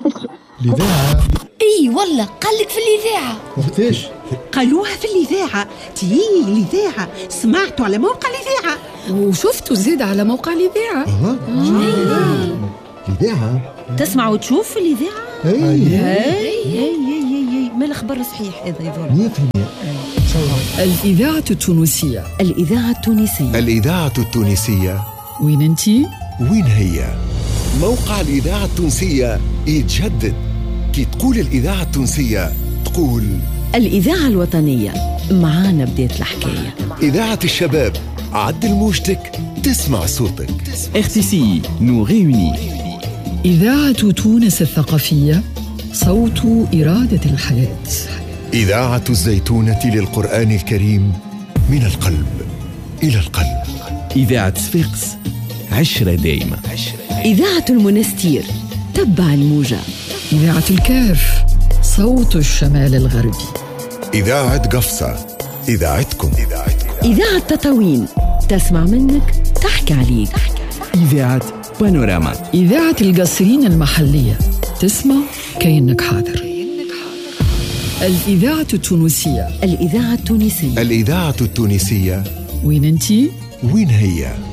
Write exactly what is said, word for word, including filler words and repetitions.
الإذاعة؟ اي والله قال لك في الإذاعة. وقتاش؟ قالوها في الإذاعة. تي الإذاعة سمعتوا على موقع الإذاعة وشفتوا زيد على موقع الإذاعة. أها الإذاعة تسمع وتشوف في الإذاعة. أي اي اي اي ما الخبر صحيح هذا يظن مية في المية. الإذاعة التونسية. الإذاعة التونسية. الإذاعة التونسية وين انتي؟ وين هي؟ موقع الإذاعة التونسية يتجدد. كي تقول الإذاعة التونسية تقول الإذاعة الوطنية. معانا بداية الحكاية. إذاعة الشباب، عدل موجتك تسمع صوتك. R T C I nous réunit. إذاعة تونس الثقافية، صوت إرادة الحياة. إذاعة الزيتونة للقرآن الكريم، من القلب إلى القلب. إذاعة صفاقس، عشرة دايمة. إذاعة المنستير، تبع الموجة. إذاعة الكاف، صوت الشمال الغربي. إذاعة قفصة، إذاعتكم. إذاعة تطاوين، تسمع منك تحكي عليك. إذاعة بانوراما. إذاعة القصرين المحلية، تسمع كأنك حاضر. الإذاعة التونسية. الإذاعة التونسية. الإذاعة التونسية. وين انتي؟ وين هي؟